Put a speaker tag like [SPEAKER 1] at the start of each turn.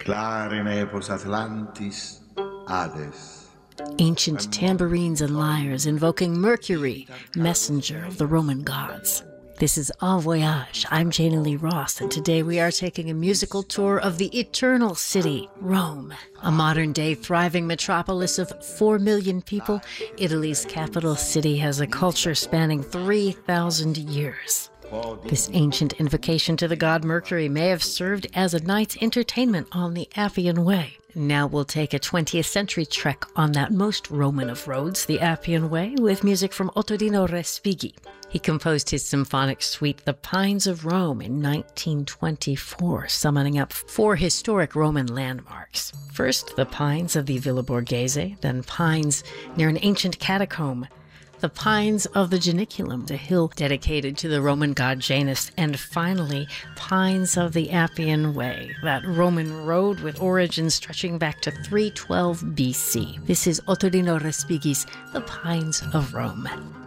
[SPEAKER 1] Clarinepos Atlantis, Hades.
[SPEAKER 2] Ancient tambourines and lyres invoking Mercury, messenger of the Roman gods. This is En Voyage. I'm Jana Lee Ross, and today we are taking a musical tour of the eternal city, Rome. A modern-day thriving metropolis of 4 million people, Italy's capital city has a culture spanning 3,000 years. This ancient invocation to the god Mercury may have served as a night's entertainment on the Appian Way. Now we'll take a 20th century trek on that most Roman of roads, the Appian Way, with music from Ottorino Respighi. He composed his symphonic suite, The Pines of Rome, in 1924, summoning up 4 historic Roman landmarks. First, the pines of the Villa Borghese, then pines near an ancient catacomb, the Pines of the Janiculum, a hill dedicated to the Roman god Janus, and finally, Pines of the Appian Way, that Roman road with origins stretching back to 312 BC. This is Ottorino Respighi's The Pines of Rome.